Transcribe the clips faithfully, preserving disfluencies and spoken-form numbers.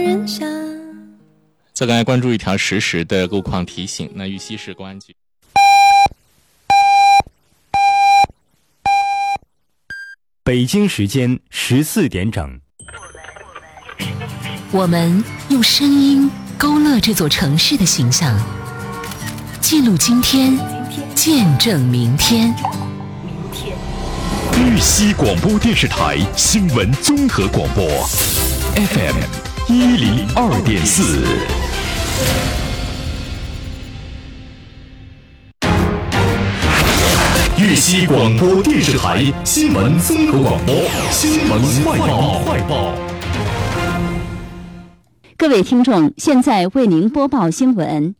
再来关注一条实时的路况提醒。那玉溪市公安局北京时间十四点整， 我们用声音勾勒这座城市的形象，记录今天，见证明天。 玉溪广播电视台新闻综合广播 F M 一零二点四。玉溪广播电视台新闻综合广播新闻快报快报。 各位听众，现在为您播报新闻。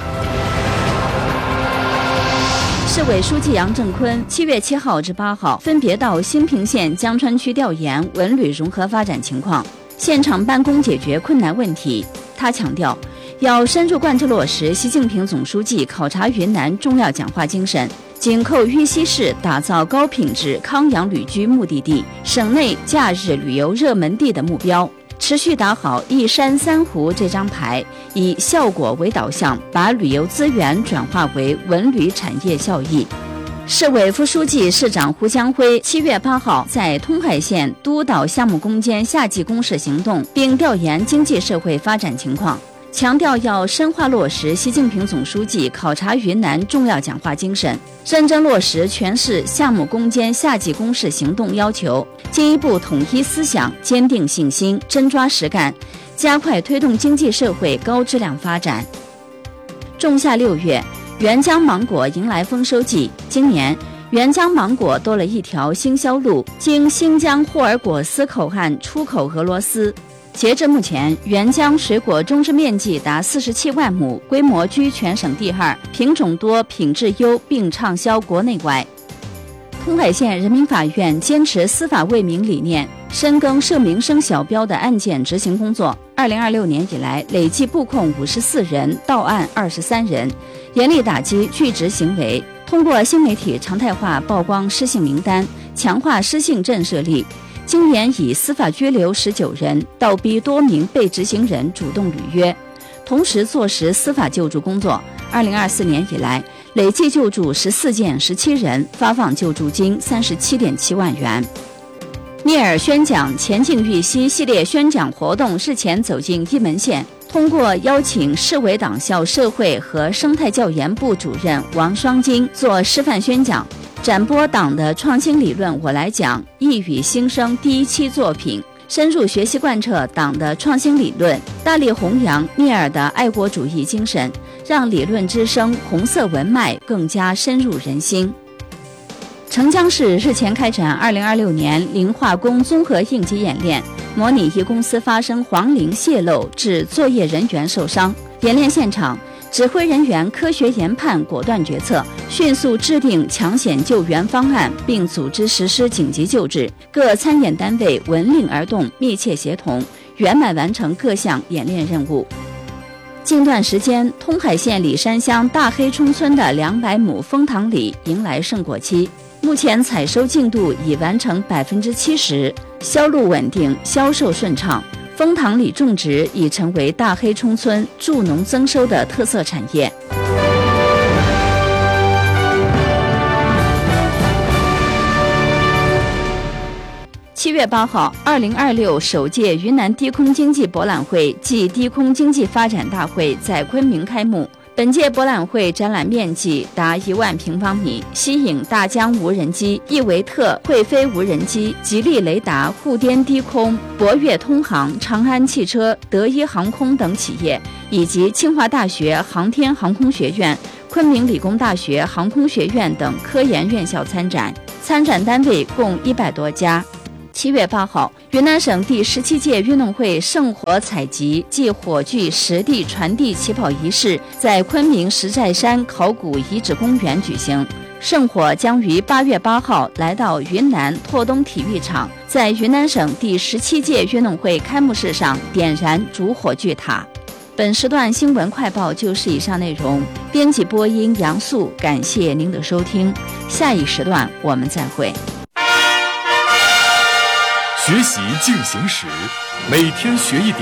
市委书记杨正坤七月七号至八号分别到新平县江川区调研文旅融合发展情况，现场办公解决困难问题。他强调，要深入贯彻落实习近平总书记考察云南重要讲话精神，紧扣玉溪市打造高品质康养旅居目的地、省内假日旅游热门地的目标，持续打好一山三湖这张牌，以效果为导向，把旅游资源转化为文旅产业效益。市委副书记、市长胡江辉七月八号在通海县督导项目攻坚夏季攻势行动，并调研经济社会发展情况，强调要深化落实习近平总书记考察云南重要讲话精神，认真落实全市项目攻坚夏季攻势行动要求，进一步统一思想，坚定信心，真抓实干，加快推动经济社会高质量发展。仲夏六月，沅江芒果迎来丰收季，今年沅江芒果多了一条新销路，经新疆霍尔果斯口岸出口俄罗斯。截至目前，沅江水果种植面积达四十七万亩，规模居全省第二，品种多，品质优，并畅销国内外。通海县人民法院坚持司法为民理念，深耕涉民生小标的案件执行工作。二零二六年以来，累计布控五十四人，到案二十三人，严厉打击拒执行为。通过新媒体常态化曝光失信名单，强化失信震慑力。今年以司法拘留十九人，倒逼多名被执行人主动履约，同时坐实司法救助工作。二零二四年以来，累计救助十四件十七人，发放救助金三十七点七万元。聂耳宣讲前进玉溪系列宣讲活动日前走进一门县，通过邀请市委党校社会和生态教研部主任王双金做示范宣讲，展播党的创新理论我来讲一语新生第一期作品，深入学习贯彻党的创新理论，大力弘扬聂耳的爱国主义精神，让理论之声红色文脉更加深入人心。澄江市日前开展二零二六年磷化工综合应急演练，模拟一公司发生黄磷泄漏致作业人员受伤。演练现场，指挥人员科学研判，果断决策，迅速制定抢险救援方案，并组织实施紧急救治。各参演单位闻令而动，密切协同，圆满完成各项演练任务。近段时间，通海县里山乡大黑冲村的两百亩枫糖李迎来盛果期，目前采收进度已完成百分之七十，销路稳定，销售顺畅。枫糖李种植已成为大黑冲村助农增收的特色产业。七月八号，二零二六首届云南低空经济博览会暨低空经济发展大会在昆明开幕。本届博览会展览面积达一万平方米，吸引大疆无人机、易维特会飞无人机、吉利雷达、沪滇低空、博越通航、长安汽车、德一航空等企业，以及清华大学航天航空学院、昆明理工大学航空学院等科研院校参展，参展单位共一百多家。七月八号，云南省第十七届运动会圣火采集暨火炬实地传递起跑仪式在昆明石寨山考古遗址公园举行。圣火将于八月八号来到云南拓东体育场，在云南省第十七届运动会开幕式上点燃主火炬塔。本时段新闻快报就是以上内容，编辑播音杨素，感谢您的收听，下一时段我们再会。 学习进行时，每天学一点，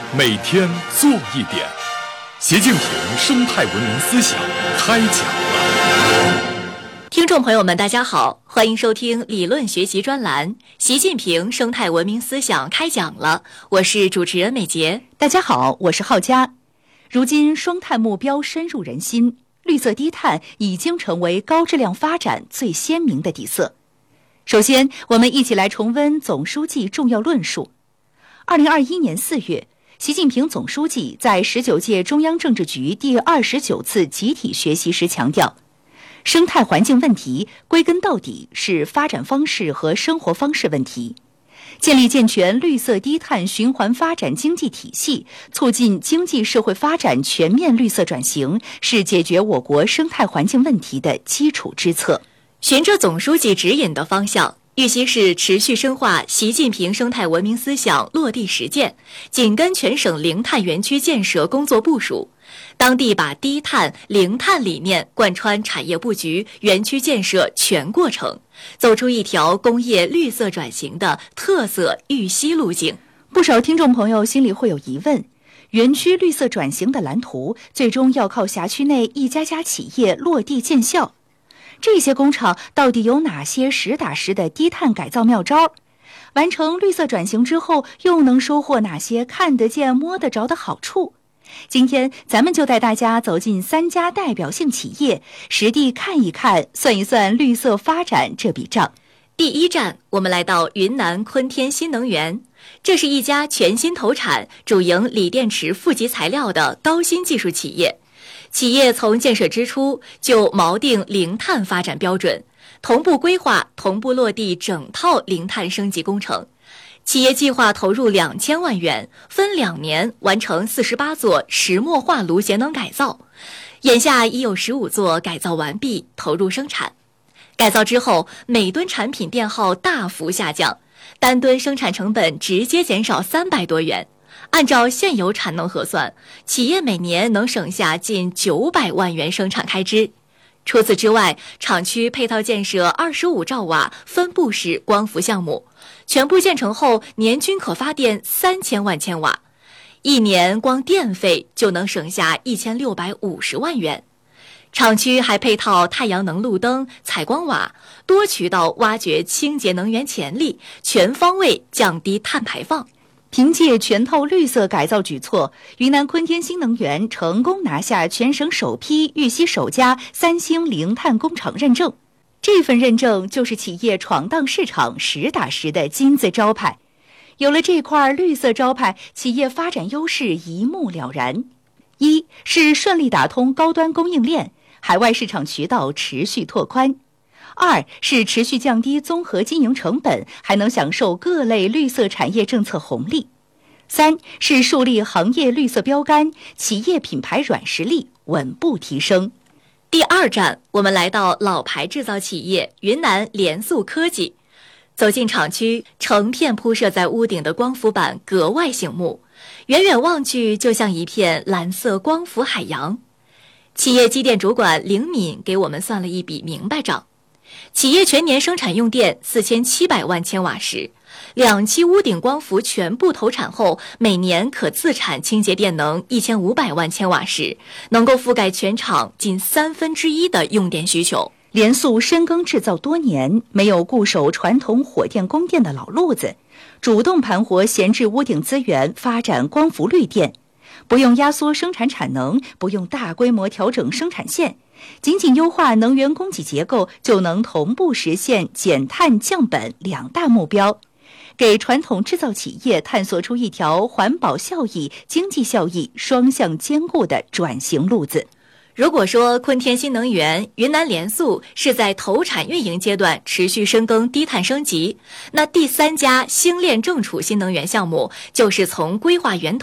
每天做一点。习近平生态文明思想开讲了。 听众朋友们，大家好，欢迎收听理论学习专栏《习近平生态文明思想开讲了》，我是主持人美杰。 大家好，我是浩佳。如今双碳目标深入人心，绿色低碳已经成为高质量发展最鲜明的底色。首先，我们一起来重温总书记重要论述。二零二一年四月，习近平总书记在十九届中央政治局第二十九次集体学习时强调，生态环境问题归根到底是发展方式和生活方式问题。建立健全绿色低碳循环发展经济体系，促进经济社会发展全面绿色转型，是解决我国生态环境问题的基础之策。 循着总书记指引的方向，玉溪市持续深化习近平生态文明思想落地实践，紧跟全省零碳园区建设工作部署。当地把低碳、零碳理念贯穿产业布局、园区建设全过程，走出一条工业绿色转型的特色玉溪路径。 不少听众朋友心里会有疑问，园区绿色转型的蓝图最终要靠辖区内一家家企业落地见效。这些工厂到底有哪些实打实的低碳改造妙招？完成绿色转型之后，又能收获哪些看得见摸得着的好处？今天咱们就带大家走进三家代表性企业，实地看一看，算一算绿色发展这笔账。 第一站，我们来到云南昆天新能源，这是一家全新投产、主营锂电池负极材料的高新技术企业。企业从建设之初就锚定零碳发展标准，同步规划、同步落地整套零碳升级工程。企业计划投入两千万元，分两年完成四十八座石墨化炉节能改造，眼下已有十五座改造完毕，投入生产。改造之后，每吨产品电耗大幅下降，单吨生产成本直接减少三百多元。按照现有产能核算，企业每年能省下近九百万元生产开支。除此之外，厂区配套建设二十五兆瓦分布式光伏项目，全部建成后，年均可发电三千万千瓦，一年光电费就能省下一千六百五十万元。厂区还配套太阳能路灯、采光瓦，多渠道挖掘清洁能源潜力，全方位降低碳排放。 凭借全套绿色改造举措，云南昆天新能源成功拿下全省首批、玉溪首家三星零碳工厂认证。这份认证就是企业闯荡市场实打实的金字招牌。有了这块绿色招牌，企业发展优势一目了然。一是顺利打通高端供应链，海外市场渠道持续拓宽；二是持续降低综合经营成本，还能享受各类绿色产业政策红利；三是树立行业绿色标杆，企业品牌软实力稳步提升。 第二站，我们来到老牌制造企业云南联塑科技。走进厂区，成片铺设在屋顶的光伏板格外醒目，远远望去就像一片蓝色光伏海洋。企业机电主管凌敏给我们算了一笔明白账，企业全年生产用电四千七百万千瓦时，两期屋顶光伏全部投产后，每年可自产清洁电能一千五百万千瓦时，能够覆盖全厂近三分之一的用电需求。 联塑深耕制造多年，没有固守传统火电供电的老路子，主动盘活闲置屋顶资源，发展光伏绿电，不用压缩生产产能，不用大规模调整生产线，仅仅优化能源供给结构，就能同步实现减碳降本两大目标，给传统制造企业探索出一条环保效益、经济效益双向兼顾的转型路子。 如果说昆天新能源、云南联塑是在投产运营阶段持续深耕低碳升级，那第三家星链正储新能源项目就是从规划源头